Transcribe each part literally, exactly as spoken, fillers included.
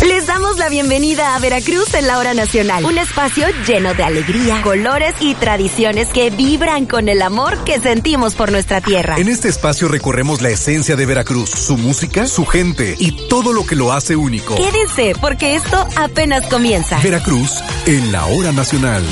Les damos la bienvenida a Veracruz en la Hora Nacional, un espacio lleno de alegría, colores y tradiciones que vibran con el amor que sentimos por nuestra tierra. En este espacio recorremos la esencia de Veracruz, su música, su gente y todo lo que lo hace único. Quédense, porque esto apenas comienza. Veracruz en la Hora Nacional.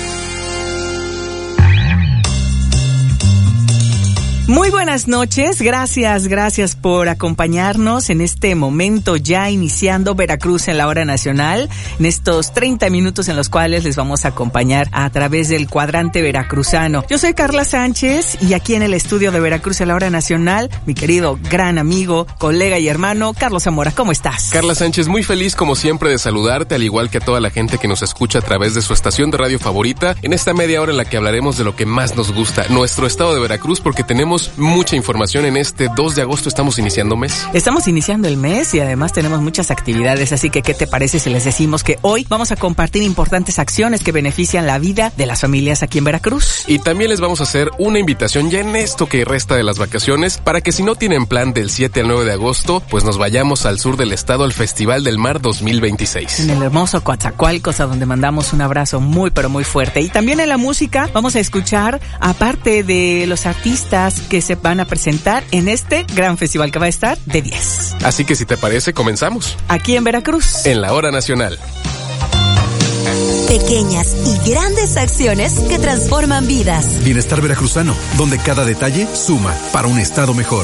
Muy buenas noches, gracias, gracias por acompañarnos en este momento ya iniciando Veracruz en la Hora Nacional, en estos treinta minutos en los cuales les vamos a acompañar a través del cuadrante veracruzano. Yo soy Carla Sánchez y aquí en el estudio de Veracruz en la Hora Nacional, mi querido gran amigo, colega y hermano, Carlos Zamora, ¿cómo estás? Carla Sánchez, muy feliz como siempre de saludarte, al igual que a toda la gente que nos escucha a través de su estación de radio favorita, en esta media hora en la que hablaremos de lo que más nos gusta, nuestro estado de Veracruz, porque tenemos mucha información en este dos de agosto, estamos iniciando mes. Estamos iniciando el mes y además tenemos muchas actividades, así que ¿qué te parece si les decimos que hoy vamos a compartir importantes acciones que benefician la vida de las familias aquí en Veracruz? Y también les vamos a hacer una invitación ya en esto que resta de las vacaciones, para que si no tienen plan del siete al nueve de agosto, pues nos vayamos al sur del estado al Festival del Mar dos mil veintiséis. En el hermoso Coatzacoalcos, a donde mandamos un abrazo muy pero muy fuerte. Y también en la música vamos a escuchar, aparte de los artistas que se van a presentar en este gran festival que va a estar de diez. Así que si te parece, comenzamos. Aquí en Veracruz. En la Hora Nacional. Pequeñas y grandes acciones que transforman vidas. Bienestar veracruzano, donde cada detalle suma para un estado mejor.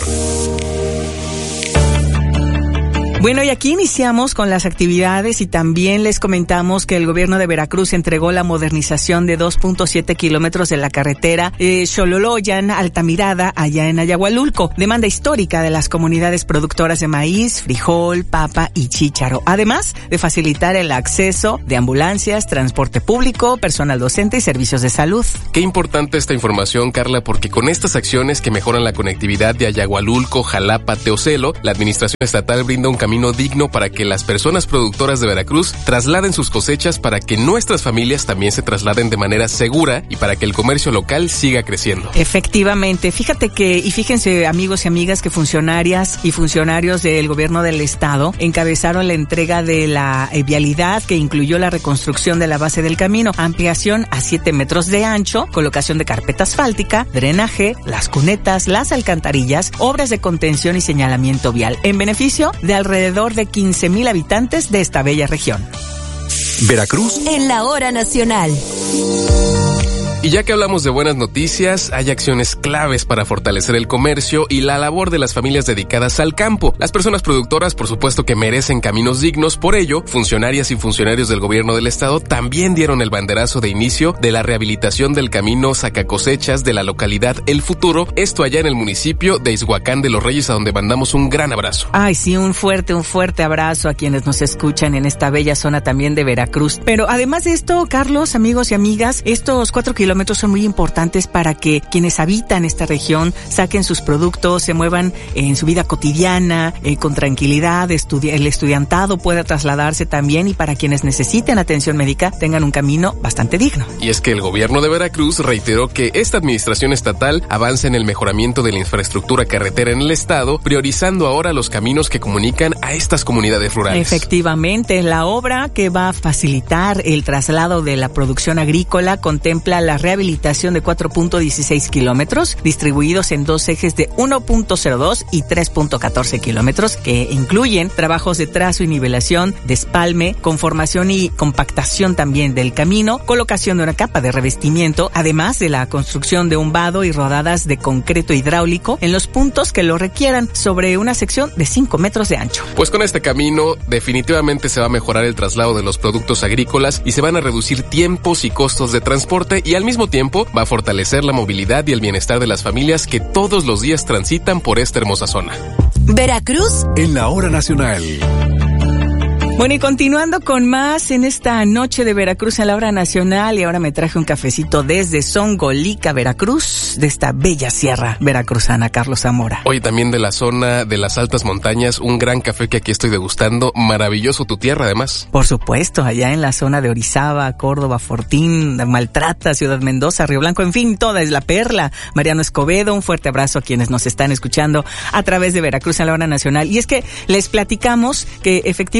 Bueno, y aquí iniciamos con las actividades y también les comentamos que el gobierno de Veracruz entregó la modernización de dos punto siete kilómetros de la carretera eh, Xololoyan-Altamirada, allá en Ayahualulco, demanda histórica de las comunidades productoras de maíz, frijol, papa y chícharo, además de facilitar el acceso de ambulancias, transporte público, personal docente y servicios de salud. Qué importante esta información, Carla, porque con estas acciones que mejoran la conectividad de Ayahualulco, Jalapa, Teocelo, la administración estatal brinda un camino digno para que las personas productoras de Veracruz trasladen sus cosechas, para que nuestras familias también se trasladen de manera segura y para que el comercio local siga creciendo. Efectivamente, fíjate que, y fíjense amigos y amigas, que funcionarias y funcionarios del gobierno del estado encabezaron la entrega de la eh, vialidad, que incluyó la reconstrucción de la base del camino, ampliación a siete metros de ancho, colocación de carpeta asfáltica, drenaje, las cunetas, las alcantarillas, obras de contención y señalamiento vial, en beneficio de alrededor de quince mil habitantes de esta bella región. Veracruz en la Hora Nacional. Y ya que hablamos de buenas noticias, hay acciones claves para fortalecer el comercio y la labor de las familias dedicadas al campo. Las personas productoras, por supuesto, que merecen caminos dignos. Por ello, funcionarias y funcionarios del gobierno del estado también dieron el banderazo de inicio de la rehabilitación del camino Sacacosechas de la localidad El Futuro, esto allá en el municipio de Izhuacán de los Reyes, a donde mandamos un gran abrazo. Ay, sí, un fuerte, un fuerte abrazo a quienes nos escuchan en esta bella zona también de Veracruz. Pero además de esto, Carlos, amigos y amigas, estos cuatro kilómetros son muy importantes para que quienes habitan esta región saquen sus productos, se muevan en su vida cotidiana, eh, con tranquilidad, estudi- el estudiantado pueda trasladarse también, y para quienes necesiten atención médica tengan un camino bastante digno. Y es que el gobierno de Veracruz reiteró que esta administración estatal avanza en el mejoramiento de la infraestructura carretera en el estado, priorizando ahora los caminos que comunican a estas comunidades rurales. Efectivamente, la obra que va a facilitar el traslado de la producción agrícola contempla la rehabilitación de cuatro punto dieciséis kilómetros, distribuidos en dos ejes de uno punto cero dos y tres punto catorce kilómetros, que incluyen trabajos de trazo y nivelación, despalme, conformación y compactación también del camino, colocación de una capa de revestimiento, además de la construcción de un vado y rodadas de concreto hidráulico en los puntos que lo requieran, sobre una sección de cinco metros de ancho. Pues con este camino definitivamente se va a mejorar el traslado de los productos agrícolas y se van a reducir tiempos y costos de transporte, y al mismo tiempo va a fortalecer la movilidad y el bienestar de las familias que todos los días transitan por esta hermosa zona. Veracruz en la Hora Nacional. Bueno, y continuando con más en esta noche de Veracruz en la Hora Nacional, y ahora me traje un cafecito desde Zongolica, Veracruz, de esta bella sierra veracruzana, Carlos Zamora. Hoy también de la zona de las altas montañas, un gran café que aquí estoy degustando, maravilloso tu tierra además. Por supuesto, allá en la zona de Orizaba, Córdoba, Fortín, Maltrata, Ciudad Mendoza, Río Blanco, en fin, toda es la perla. Mariano Escobedo, un fuerte abrazo a quienes nos están escuchando a través de Veracruz en la Hora Nacional. Y es que les platicamos que efectivamente Veracruz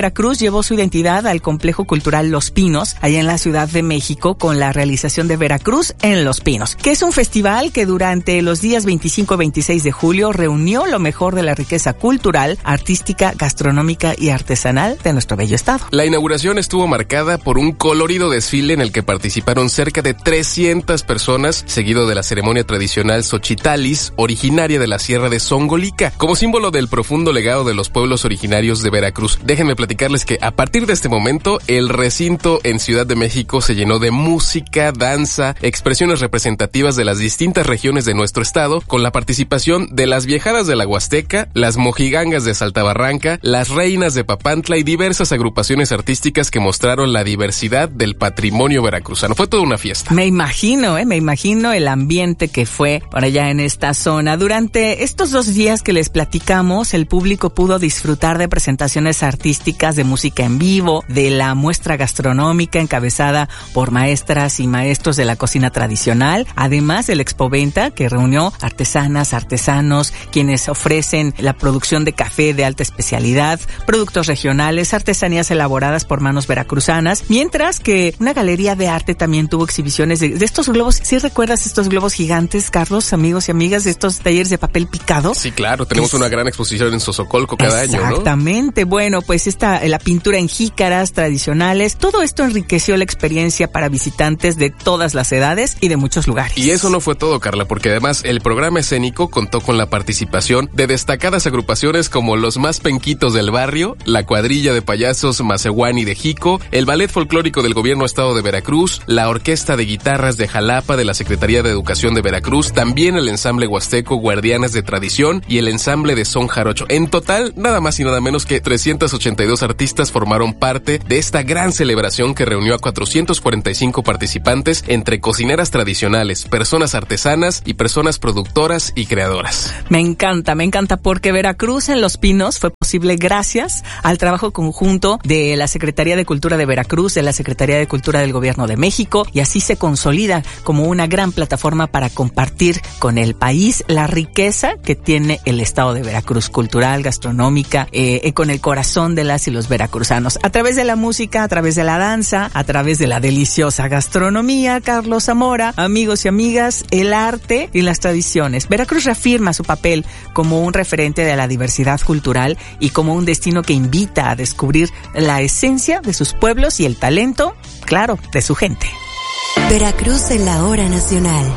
Veracruz llevó su identidad al Complejo Cultural Los Pinos, allá en la Ciudad de México, con la realización de Veracruz en Los Pinos, que es un festival que durante los días veinticinco y veintiséis de julio reunió lo mejor de la riqueza cultural, artística, gastronómica y artesanal de nuestro bello estado. La inauguración estuvo marcada por un colorido desfile en el que participaron cerca de trescientas personas, seguido de la ceremonia tradicional Xochitalis, originaria de la Sierra de Zongolica, como símbolo del profundo legado de los pueblos originarios de Veracruz. Déjenme platicarles que a partir de este momento, el recinto en Ciudad de México se llenó de música, danza, expresiones representativas de las distintas regiones de nuestro estado, con la participación de las viejadas de la Huasteca, las mojigangas de Saltabarranca, las reinas de Papantla y diversas agrupaciones artísticas que mostraron la diversidad del patrimonio veracruzano. Fue toda una fiesta. Me imagino, eh, me imagino el ambiente que fue por allá en esta zona. Durante estos dos días que les platicamos, el público pudo disfrutar de presentaciones artísticas, de música en vivo, de la muestra gastronómica encabezada por maestras y maestros de la cocina tradicional, además del expoventa que reunió artesanas, artesanos, quienes ofrecen la producción de café de alta especialidad, productos regionales, artesanías elaboradas por manos veracruzanas, mientras que una galería de arte también tuvo exhibiciones de, de estos globos. ¿Sí recuerdas estos globos gigantes, Carlos, amigos y amigas, de estos talleres de papel picado? Sí, claro, tenemos es... una gran exposición en Xozocolco cada año, ¿no? Exactamente, bueno, pues esta, la pintura en jícaras tradicionales, todo esto enriqueció la experiencia para visitantes de todas las edades y de muchos lugares. Y eso no fue todo, Carla, porque además el programa escénico contó con la participación de destacadas agrupaciones como los Más Penquitos del Barrio, la Cuadrilla de Payasos Macehuani de Jico, el Ballet Folclórico del Gobierno Estado de Veracruz, la Orquesta de Guitarras de Jalapa de la Secretaría de Educación de Veracruz, también el Ensamble Huasteco Guardianas de Tradición y el Ensamble de Son Jarocho. En total, nada más y nada menos que trescientos ochenta y dos artistas formaron parte de esta gran celebración que reunió a cuatrocientos cuarenta y cinco participantes entre cocineras tradicionales, personas artesanas y personas productoras y creadoras. Me encanta, me encanta porque Veracruz en Los Pinos fue posible gracias al trabajo conjunto de la Secretaría de Cultura de Veracruz, de la Secretaría de Cultura del Gobierno de México, y así se consolida como una gran plataforma para compartir con el país la riqueza que tiene el estado de Veracruz, cultural, gastronómica, eh, con el corazón de las y los veracruzanos. A través de la música, a través de la danza, a través de la deliciosa gastronomía, Carlos Zamora, amigos y amigas, el arte y las tradiciones. Veracruz reafirma su papel como un referente de la diversidad cultural y como un destino que invita a descubrir la esencia de sus pueblos y el talento, claro, de su gente. Veracruz en la hora nacional.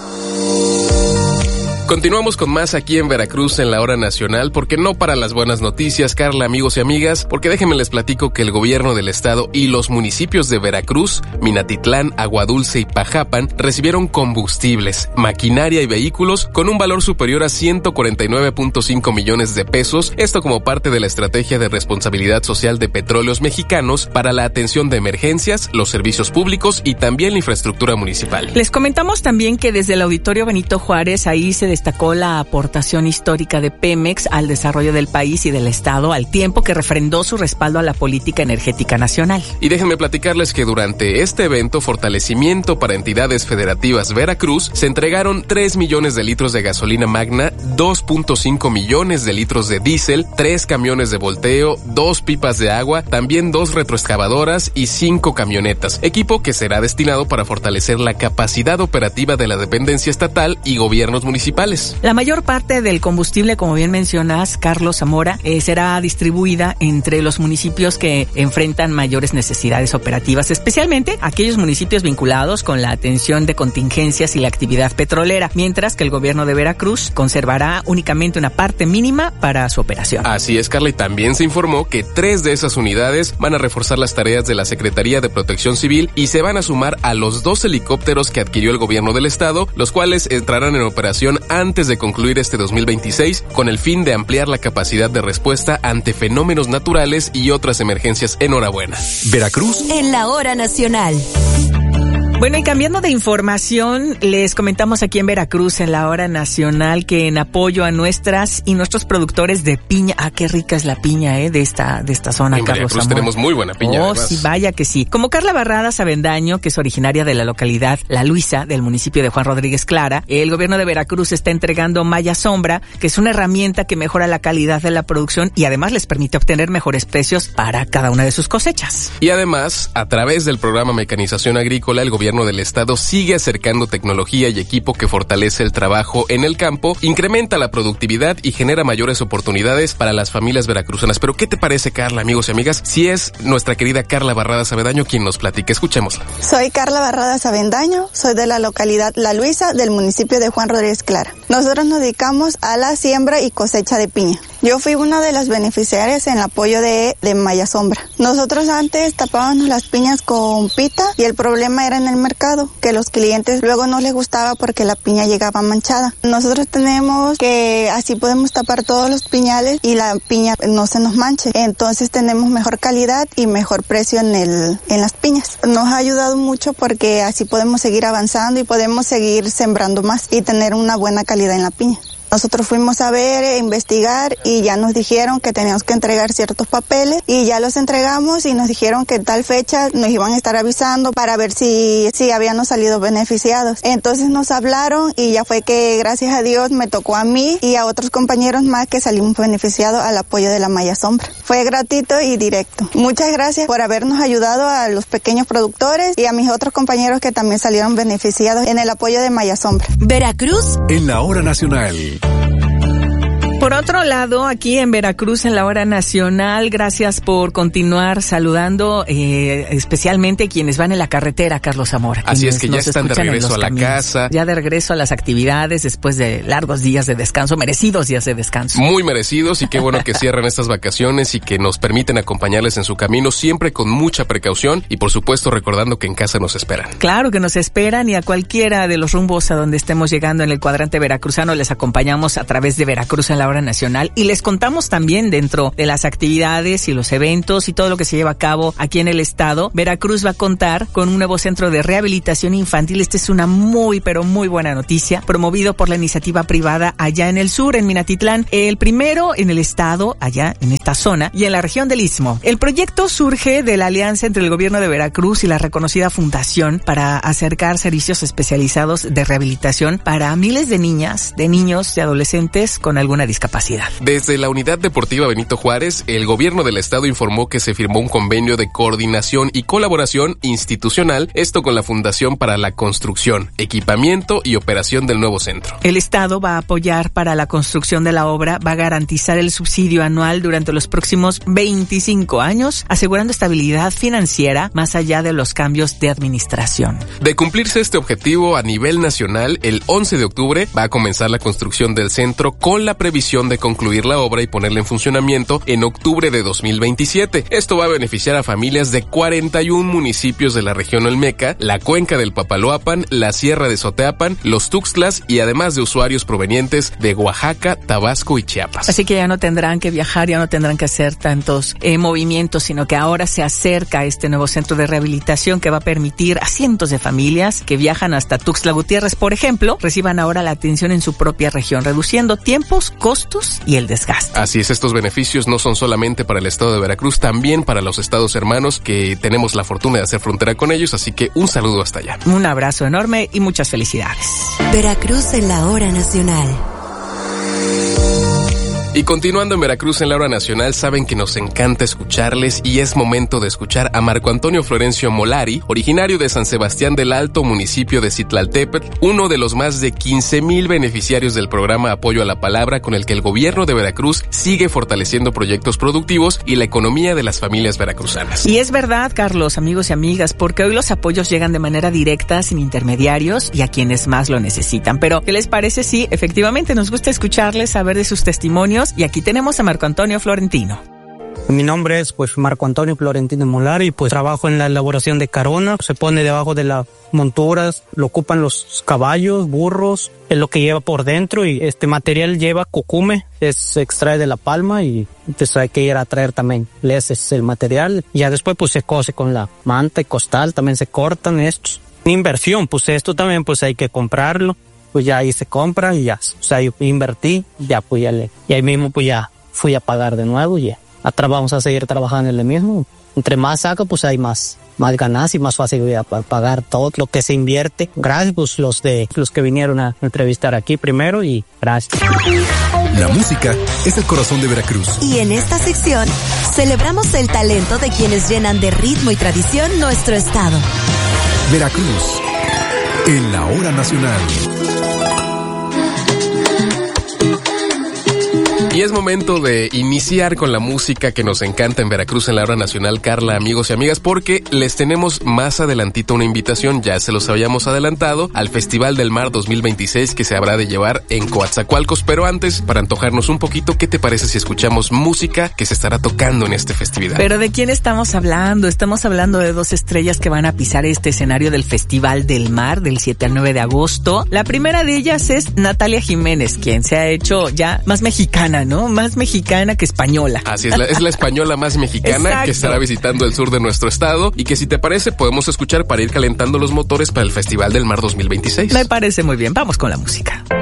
Continuamos con más aquí en Veracruz en la hora nacional, porque no para las buenas noticias, Carla, amigos y amigas, porque déjenme les platico que el gobierno del estado y los municipios de Veracruz, Minatitlán, Aguadulce y Pajapan recibieron combustibles, maquinaria y vehículos con un valor superior a ciento cuarenta y nueve punto cinco millones de pesos, esto como parte de la estrategia de responsabilidad social de Petróleos Mexicanos para la atención de emergencias, los servicios públicos y también la infraestructura municipal. Les comentamos también que desde el Auditorio Benito Juárez, ahí se destacó la aportación histórica de Pemex al desarrollo del país y del estado, al tiempo que refrendó su respaldo a la política energética nacional. Y déjenme platicarles que durante este evento Fortalecimiento para Entidades Federativas Veracruz se entregaron tres millones de litros de gasolina magna, dos punto cinco millones de litros de diésel, tres camiones de volteo, dos pipas de agua, también dos retroexcavadoras y cinco camionetas, equipo que será destinado para fortalecer la capacidad operativa de la dependencia estatal y gobiernos municipales. La mayor parte del combustible, como bien mencionas, Carlos Zamora, eh, será distribuida entre los municipios que enfrentan mayores necesidades operativas, especialmente aquellos municipios vinculados con la atención de contingencias y la actividad petrolera, mientras que el gobierno de Veracruz conservará únicamente una parte mínima para su operación. Así es, Carla, y también se informó que tres de esas unidades van a reforzar las tareas de la Secretaría de Protección Civil y se van a sumar a los dos helicópteros que adquirió el gobierno del estado, los cuales entrarán en operación antes de concluir este dos mil veintiséis con el fin de ampliar la capacidad de respuesta ante fenómenos naturales y otras emergencias. Enhorabuena. Veracruz en la hora nacional. Bueno, y cambiando de información, les comentamos aquí en Veracruz, en la hora nacional, que en apoyo a nuestras y nuestros productores de piña, ah, qué rica es la piña, eh, de esta, de esta zona, en Carlos Veracruz Zamora. tenemos muy buena piña. Oh, además. sí, vaya que sí. Como Carla Barradas Avendaño, que es originaria de la localidad La Luisa, del municipio de Juan Rodríguez Clara, el gobierno de Veracruz está entregando Maya Sombra, que es una herramienta que mejora la calidad de la producción y además les permite obtener mejores precios para cada una de sus cosechas. Y además, a través del programa Mecanización Agrícola, el gobierno del estado sigue acercando tecnología y equipo que fortalece el trabajo en el campo, incrementa la productividad y genera mayores oportunidades para las familias veracruzanas. Pero ¿qué te parece, Carla, amigos y amigas? Si es nuestra querida Carla Barradas Avendaño quien nos platique, escuchémosla. Soy Carla Barradas Avendaño, soy de la localidad La Luisa, del municipio de Juan Rodríguez Clara. Nosotros nos dedicamos a la siembra y cosecha de piña. Yo fui una de las beneficiarias en el apoyo de, de Maya Sombra. Nosotros antes tapábamos las piñas con pita y el problema era en el mercado, que los clientes luego no les gustaba porque la piña llegaba manchada. Nosotros tenemos que así podemos tapar todos los piñales y la piña no se nos manche. Entonces tenemos mejor calidad y mejor precio en el en las piñas. Nos ha ayudado mucho porque así podemos seguir avanzando y podemos seguir sembrando más y tener una buena calidad en la piña. Nosotros fuimos a ver, a investigar y ya nos dijeron que teníamos que entregar ciertos papeles y ya los entregamos y nos dijeron que tal fecha nos iban a estar avisando para ver si, si habíamos salido beneficiados. Entonces nos hablaron y ya fue que gracias a Dios me tocó a mí y a otros compañeros más que salimos beneficiados al apoyo de la Maya Sombra. Fue gratuito y directo. Muchas gracias por habernos ayudado a los pequeños productores y a mis otros compañeros que también salieron beneficiados en el apoyo de Maya Sombra. Veracruz en la hora nacional. Por otro lado, aquí en Veracruz, en la hora nacional, gracias por continuar saludando, eh, especialmente quienes van en la carretera, Carlos Zamora. Así es, que ya están de regreso a la casa. Ya de regreso a las actividades después de largos días de descanso, merecidos días de descanso. Muy merecidos y qué bueno que cierran estas vacaciones y que nos permiten acompañarles en su camino, siempre con mucha precaución y por supuesto recordando que en casa nos esperan. Claro que nos esperan y a cualquiera de los rumbos a donde estemos llegando en el cuadrante veracruzano les acompañamos a través de Veracruz en la hora nacional y les contamos también dentro de las actividades y los eventos y todo lo que se lleva a cabo aquí en el estado. Veracruz va a contar con un nuevo centro de rehabilitación infantil. Esta es una muy pero muy buena noticia, promovido por la iniciativa privada allá en el sur, en Minatitlán, el primero en el estado, allá en esta zona y en la región del Istmo. El proyecto surge de la alianza entre el gobierno de Veracruz y la reconocida fundación para acercar servicios especializados de rehabilitación para miles de niñas, de niños, de adolescentes con alguna discapacidad. Desde la Unidad Deportiva Benito Juárez, el gobierno del estado informó que se firmó un convenio de coordinación y colaboración institucional, esto con la Fundación para la Construcción, Equipamiento y Operación del nuevo centro. El estado va a apoyar para la construcción de la obra, va a garantizar el subsidio anual durante los próximos veinticinco años, asegurando estabilidad financiera más allá de los cambios de administración. De cumplirse este objetivo a nivel nacional, el once de octubre va a comenzar la construcción del centro con la previsión de concluir la obra y ponerla en funcionamiento en octubre de dos mil veintisiete. Esto va a beneficiar a familias de cuarenta y un municipios de la región Olmeca, la cuenca del Papaloapan, la Sierra de Soteapan, los Tuxtlas y además de usuarios provenientes de Oaxaca, Tabasco y Chiapas. Así que ya no tendrán que viajar, ya no tendrán que hacer tantos eh, movimientos, sino que ahora se acerca este nuevo centro de rehabilitación que va a permitir a cientos de familias que viajan hasta Tuxtla Gutiérrez, por ejemplo, reciban ahora la atención en su propia región, reduciendo tiempos, costos y el desgaste. Así es, estos beneficios no son solamente para el estado de Veracruz, también para los estados hermanos que tenemos la fortuna de hacer frontera con ellos, así que un saludo hasta allá. Un abrazo enorme y muchas felicidades. Veracruz en la hora nacional. Y continuando en Veracruz en la hora nacional, saben que nos encanta escucharles y es momento de escuchar a Marco Antonio Florencio Molari, originario de San Sebastián del Alto, municipio de Citlaltépetl, uno de los más de quince mil beneficiarios del programa Apoyo a la Palabra, con el que el gobierno de Veracruz sigue fortaleciendo proyectos productivos y la economía de las familias veracruzanas. Y es verdad, Carlos, amigos y amigas, porque hoy los apoyos llegan de manera directa, sin intermediarios y a quienes más lo necesitan. Pero, ¿qué les parece si efectivamente nos gusta escucharles, saber de sus testimonios? Y aquí tenemos a Marco Antonio Florentino. Mi nombre es pues Marco Antonio Florentino Molari y pues trabajo en la elaboración de carona. Se pone debajo de las monturas, lo ocupan los caballos, burros, es lo que lleva por dentro y este material lleva cucume, es, se extrae de la palma y entonces hay que ir a traer también. Ese es el material. Ya después pues se cose con la manta y costal, también se cortan estos. inversión, pues esto también pues hay que comprarlo, pues ya ahí se compra y ya, o sea, yo invertí, ya pues ya le, y ahí mismo pues ya fui a pagar de nuevo y ya, atrás vamos a seguir trabajando en el mismo, entre más saco pues hay más, más ganancias y más fácil voy a pagar todo lo que se invierte. Gracias pues los de, los que vinieron a entrevistar aquí primero y gracias. La música es el corazón de Veracruz. Y en esta sección celebramos el talento de quienes llenan de ritmo y tradición nuestro estado. Veracruz, en la hora nacional. Y es momento de iniciar con la música que nos encanta en Veracruz en la hora nacional, Carla, amigos y amigas, porque les tenemos más adelantito una invitación, ya se los habíamos adelantado, al Festival del Mar dos mil veintiséis que se habrá de llevar en Coatzacoalcos, pero antes, para antojarnos un poquito, ¿qué te parece si escuchamos música que se estará tocando en este festividad? Pero ¿de quién estamos hablando? Estamos hablando de dos estrellas que van a pisar este escenario del Festival del Mar del siete al nueve de agosto. La primera de ellas es Natalia Jiménez, quien se ha hecho ya más mexicana, ¿no? Más mexicana que española. Así es, la, es la española más mexicana. Exacto. Que estará visitando el sur de nuestro estado y que, si te parece, podemos escuchar para ir calentando los motores para el Festival del Mar dos mil veintiséis. Me parece muy bien. Vamos con la música.